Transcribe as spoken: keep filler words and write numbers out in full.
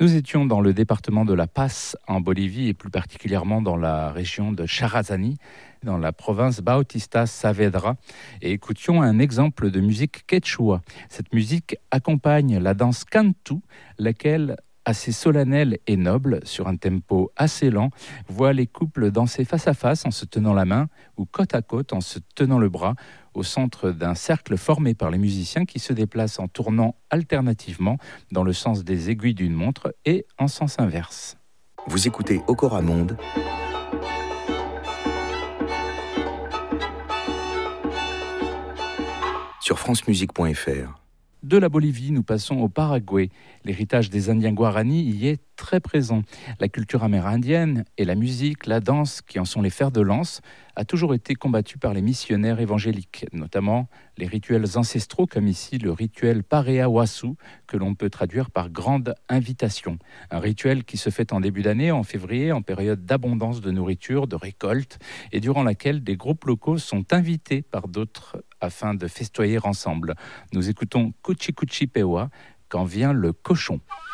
Nous étions dans le département de La Paz, en Bolivie, et plus particulièrement dans la région de Charazani, dans la province Bautista Saavedra, et écoutions un exemple de musique quechua. Cette musique accompagne la danse cantu, laquelle, assez solennelle et noble, sur un tempo assez lent, voit les couples danser face à face en se tenant la main ou côte à côte en se tenant le bras, au centre d'un cercle formé par les musiciens qui se déplacent en tournant alternativement dans le sens des aiguilles d'une montre et en sens inverse. Vous écoutez Okora Monde sur francemusique point f r. De la Bolivie, nous passons au Paraguay. L'héritage des Indiens Guarani y est très présent. La culture amérindienne et la musique, la danse, qui en sont les fers de lance, a toujours été combattue par les missionnaires évangéliques, notamment les rituels ancestraux, comme ici le rituel Parea Wasu, que l'on peut traduire par grande invitation. Un rituel qui se fait en début d'année, en février, en période d'abondance de nourriture, de récolte, et durant laquelle des groupes locaux sont invités par d'autres afin de festoyer ensemble. Nous écoutons Cuchi Cuchi Pewa, quand vient le cochon.